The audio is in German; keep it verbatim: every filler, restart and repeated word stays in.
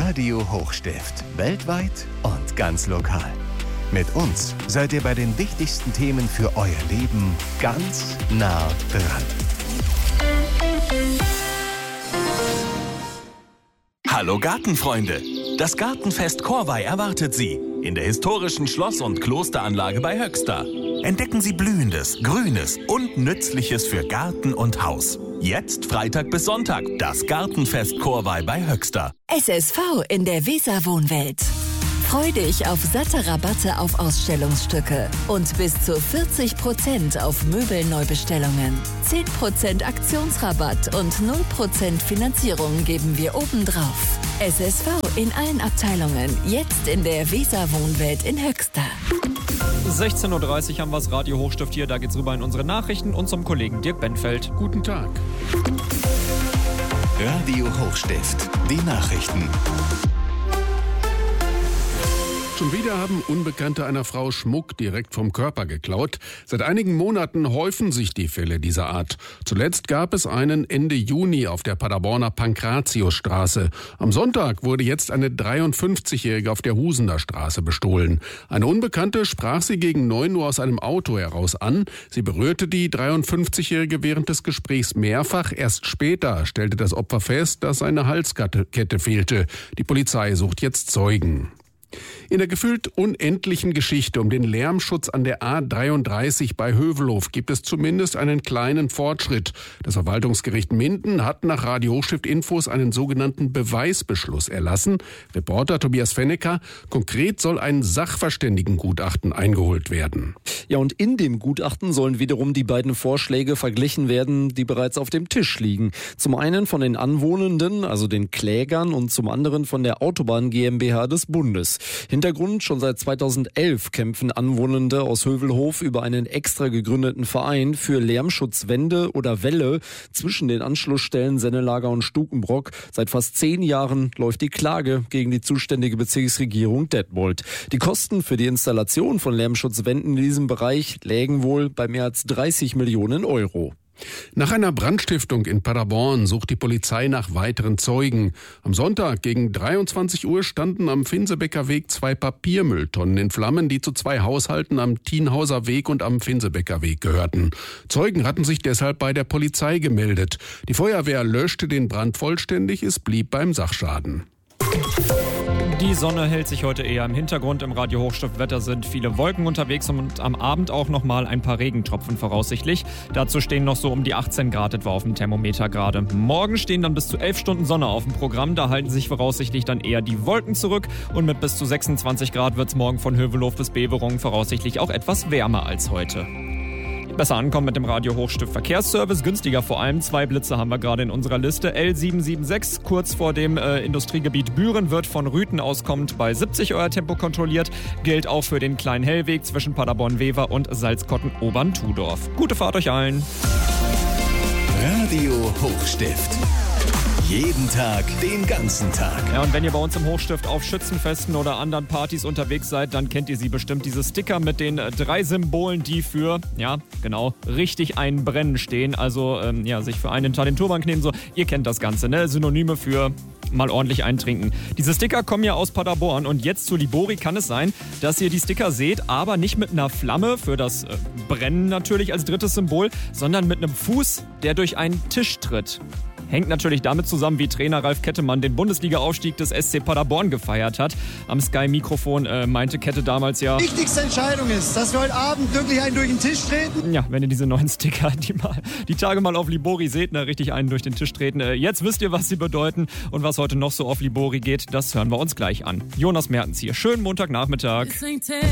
Radio Hochstift. Weltweit und ganz lokal. Mit uns seid ihr bei den wichtigsten Themen für euer Leben ganz nah dran. Hallo Gartenfreunde! Das Gartenfest Corvey erwartet Sie in der historischen Schloss- und Klosteranlage bei Höxter. Entdecken Sie Blühendes, Grünes und Nützliches für Garten und Haus. Jetzt Freitag bis Sonntag, das Gartenfest Corvey bei Höxter. S S V in der Weser-Wohnwelt. Freu dich auf satte Rabatte auf Ausstellungsstücke und bis zu vierzig Prozent auf Möbelneubestellungen. zehn Prozent Aktionsrabatt und null Prozent Finanzierung geben wir obendrauf. S S V in allen Abteilungen, jetzt in der Weser-Wohnwelt in Höxter. sechzehn Uhr dreißig haben wir das Radio Hochstift hier, da geht's rüber in unsere Nachrichten und zum Kollegen Dirk Benfeld. Guten Tag. Radio Hochstift, die Nachrichten. Schon wieder haben Unbekannte einer Frau Schmuck direkt vom Körper geklaut. Seit einigen Monaten häufen sich die Fälle dieser Art. Zuletzt gab es einen Ende Juni auf der Paderborner Pankratiusstraße. Am Sonntag wurde jetzt eine dreiundfünfzigjährige auf der Husener Straße bestohlen. Eine Unbekannte sprach sie gegen neun Uhr aus einem Auto heraus an. Sie berührte die dreiundfünfzigjährige während des Gesprächs mehrfach. Erst später stellte das Opfer fest, dass eine Halskette fehlte. Die Polizei sucht jetzt Zeugen. In der gefühlt unendlichen Geschichte um den Lärmschutz an der A dreiunddreißig bei Hövelhof gibt es zumindest einen kleinen Fortschritt. Das Verwaltungsgericht Minden hat nach Radio Hochstift Infos einen sogenannten Beweisbeschluss erlassen. Reporter Tobias Fennecker, konkret soll ein Sachverständigengutachten eingeholt werden. Ja, und in dem Gutachten sollen wiederum die beiden Vorschläge verglichen werden, die bereits auf dem Tisch liegen. Zum einen von den Anwohnenden, also den Klägern, und zum anderen von der Autobahn GmbH des Bundes. Hintergrund: schon seit zweitausendelf kämpfen Anwohnende aus Hövelhof über einen extra gegründeten Verein für Lärmschutzwände oder Wälle zwischen den Anschlussstellen Sennelager und Stukenbrock. Seit fast zehn Jahren läuft die Klage gegen die zuständige Bezirksregierung Detmold. Die Kosten für die Installation von Lärmschutzwänden in diesem Bereich lägen wohl bei mehr als dreißig Millionen Euro. Nach einer Brandstiftung in Paderborn sucht die Polizei nach weiteren Zeugen. Am Sonntag gegen dreiundzwanzig Uhr standen am Finsebecker Weg zwei Papiermülltonnen in Flammen, die zu zwei Haushalten am Tienhauser Weg und am Finsebecker Weg gehörten. Zeugen hatten sich deshalb bei der Polizei gemeldet. Die Feuerwehr löschte den Brand vollständig, es blieb beim Sachschaden. Die Sonne hält sich heute eher im Hintergrund. Im Radio Hochstiftwetter sind viele Wolken unterwegs und am Abend auch noch mal ein paar Regentropfen voraussichtlich. Dazu stehen noch so um die achtzehn Grad etwa auf dem Thermometer gerade. Morgen stehen dann bis zu elf Stunden Sonne auf dem Programm. Da halten sich voraussichtlich dann eher die Wolken zurück. Und mit bis zu sechsundzwanzig Grad wird es morgen von Hövelhof bis Beverungen voraussichtlich auch etwas wärmer als heute. Besser ankommen mit dem Radio Hochstift Verkehrsservice, günstiger vor allem. Zwei Blitze haben wir gerade in unserer Liste. L sieben sieben sechs, kurz vor dem äh, Industriegebiet Büren, wird von Rüthen aus kommend bei siebzig euer Tempo kontrolliert. Gilt auch für den kleinen Hellweg zwischen Paderborn-Wever und Salzkotten-Obern-Tudorf. Gute Fahrt euch allen. Radio Hochstift. Jeden Tag, den ganzen Tag. Ja, und wenn ihr bei uns im Hochstift auf Schützenfesten oder anderen Partys unterwegs seid, dann kennt ihr sie bestimmt. Diese Sticker mit den äh, drei Symbolen, die für, ja, genau, richtig ein Brennen stehen. Also, ähm, ja, sich für einen hinter den Turban kneten, so. Ihr kennt das Ganze, ne? Synonyme für mal ordentlich eintrinken. Diese Sticker kommen ja aus Paderborn und jetzt zu Libori kann es sein, dass ihr die Sticker seht, aber nicht mit einer Flamme für das äh, Brennen natürlich als drittes Symbol, sondern mit einem Fuß, der durch einen Tisch tritt. Hängt natürlich damit zusammen, wie Trainer Ralf Kettemann den Bundesliga-Aufstieg des S C Paderborn gefeiert hat. Am Sky-Mikrofon äh, meinte Kette damals ja... Die wichtigste Entscheidung ist, dass wir heute Abend wirklich einen durch den Tisch treten. Ja, wenn ihr diese neuen Sticker die, mal, die Tage mal auf Libori seht, ne, richtig einen durch den Tisch treten. Äh, jetzt wisst ihr, was sie bedeuten und was heute noch so auf Libori geht. Das hören wir uns gleich an. Jonas Mertens hier. Schönen Montagnachmittag.